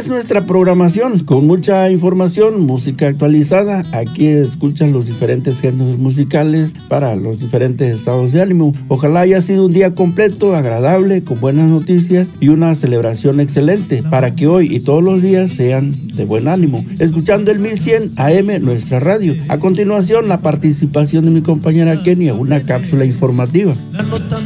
es nuestra programación, con mucha información, música actualizada. Aquí escuchan los diferentes géneros musicales para los diferentes estados de ánimo. Ojalá haya sido un día completo, agradable, con buenas noticias y una celebración excelente, para que hoy y todos los días sean de buen ánimo. Escuchando el 1100 AM, nuestra radio. A continuación, la participación de mi compañera Kenia, una cápsula informativa.